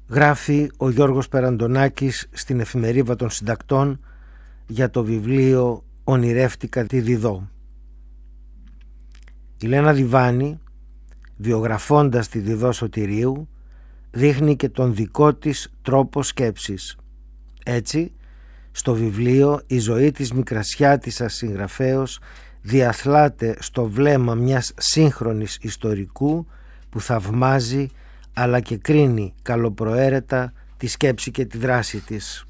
Γράφει ο Γιώργος Περαντονάκης στην Εφημερίδα των Συντακτών για το βιβλίο «Ονειρεύτηκα τη Διδώ». Η Λένα Διβάνη, βιογραφώντας τη Διδώ Σωτηρίου, δείχνει και τον δικό της τρόπο σκέψης. Έτσι, στο βιβλίο η ζωή της Μικρασιάτισσας συγγραφέως διαθλάται στο βλέμμα μιας σύγχρονης ιστορικού που θαυμάζει αλλά και κρίνει καλοπροαίρετα τη σκέψη και τη δράση της.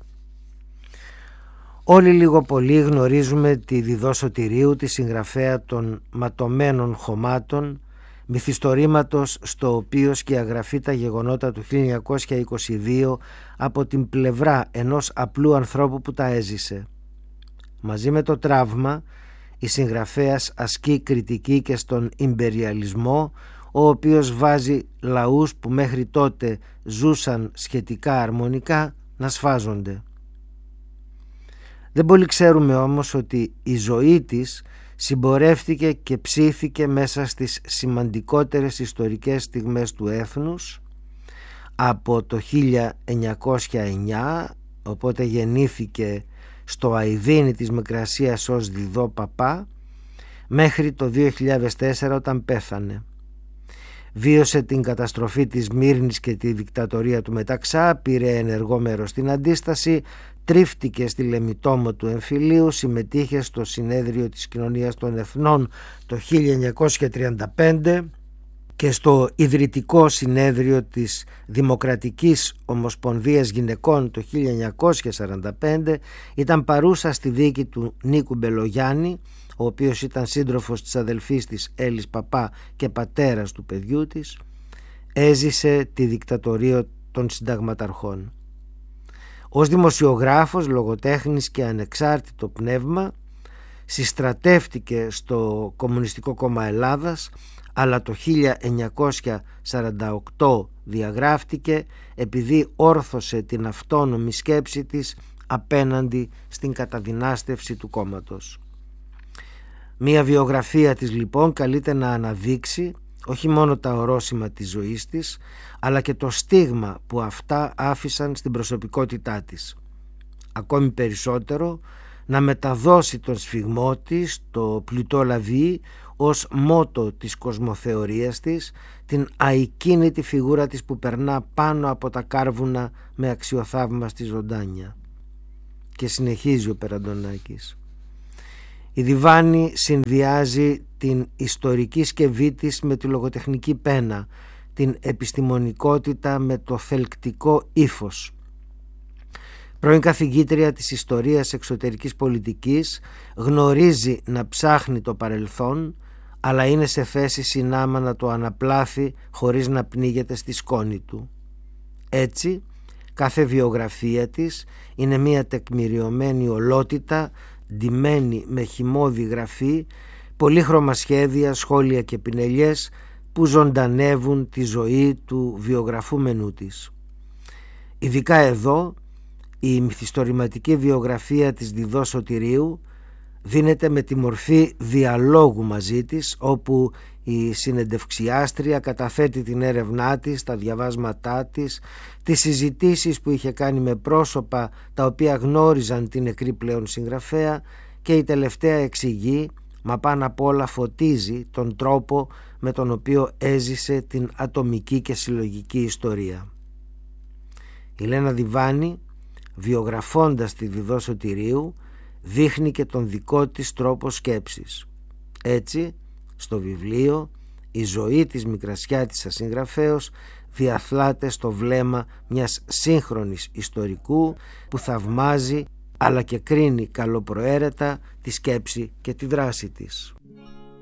Όλοι λίγο πολύ γνωρίζουμε τη Διδώ Σωτηρίου, τη συγγραφέα των ματωμένων χωμάτων, μυθιστορήματος στο οποίο σκιαγραφεί τα γεγονότα του 1922 από την πλευρά ενός απλού ανθρώπου που τα έζησε. Μαζί με το τραύμα, η συγγραφέας ασκεί κριτική και στον ιμπεριαλισμό, ο οποίος βάζει λαούς που μέχρι τότε ζούσαν σχετικά αρμονικά να σφάζονται. Δεν πολύ ξέρουμε όμως ότι η ζωή της συμπορεύτηκε και ψήθηκε μέσα στις σημαντικότερες ιστορικές στιγμές του έθνους από το 1909, οπότε γεννήθηκε στο Αηδίνι της Μικρασίας ως Διδώ Παπά, μέχρι το 2004 όταν πέθανε. Βίωσε την καταστροφή της Σμύρνης και τη δικτατορία του Μεταξά, πήρε ενεργό μέρος στην αντίσταση, τρίφτηκε στη Λεμιτόμο του εμφυλίου, συμμετείχε στο συνέδριο της Κοινωνίας των Εθνών το 1935 και στο ιδρυτικό συνέδριο της Δημοκρατικής Ομοσπονδίας Γυναικών το 1945, ήταν παρούσα στη δίκη του Νίκου Μπελογιάννη, ο οποίος ήταν σύντροφος της αδελφής της Έλλης Παπά και πατέρας του παιδιού της. Έζησε τη δικτατορία των συνταγματαρχών. Ως δημοσιογράφος, λογοτέχνης και ανεξάρτητο πνεύμα, συστρατεύτηκε στο Κομμουνιστικό Κόμμα Ελλάδας, αλλά το 1948 διαγράφτηκε επειδή όρθωσε την αυτόνομη σκέψη της απέναντι στην καταδυνάστευση του κόμματος. Μία βιογραφία της λοιπόν καλείται να αναδείξει όχι μόνο τα ορόσημα της ζωής της, αλλά και το στίγμα που αυτά άφησαν στην προσωπικότητά της. Ακόμη περισσότερο, να μεταδώσει τον σφιγμό της, το πλουτό λαβή, ως μότο της κοσμοθεωρίας της, την αικίνητη φιγούρα της που περνά πάνω από τα κάρβουνα με αξιοθαύμαστη ζωντάνια. Και συνεχίζει ο Περαντονάκης. Η Διβάνη συνδυάζει την ιστορική σκευή της με τη λογοτεχνική πένα, την επιστημονικότητα με το θελκτικό ύφος. Πρώην καθηγήτρια της ιστορίας εξωτερικής πολιτικής, γνωρίζει να ψάχνει το παρελθόν, αλλά είναι σε θέση συνάμα να το αναπλάθει χωρίς να πνίγεται στη σκόνη του. Έτσι, κάθε βιογραφία της είναι μια τεκμηριωμένη ολότητα, ντυμένη με χυμώδη γραφή, πολύχρωμα σχέδια, σχόλια και πινελιές που ζωντανεύουν τη ζωή του βιογραφούμενου της. Ειδικά εδώ, η μυθιστορηματική βιογραφία της Διδώ Σωτηρίου δίνεται με τη μορφή διαλόγου μαζί της, όπου η συνεντευξιάστρια καταθέτει την έρευνά της, τα διαβάσματά της, τις συζητήσεις που είχε κάνει με πρόσωπα τα οποία γνώριζαν την νεκρή πλέον συγγραφέα, και η τελευταία εξηγεί, μα πάνω απ' όλα φωτίζει τον τρόπο με τον οποίο έζησε την ατομική και συλλογική ιστορία. Η Λένα Διβάνη, βιογραφώντας τη Διδώ Σωτηρίου, δείχνει και τον δικό της τρόπο σκέψης. Έτσι, στο βιβλίο, η ζωή της Μικρασιάτισσας συγγραφέως διαθλάται στο βλέμμα μιας σύγχρονης ιστορικού που θαυμάζει αλλά και κρίνει καλοπροαίρετα τη σκέψη και τη δράση της.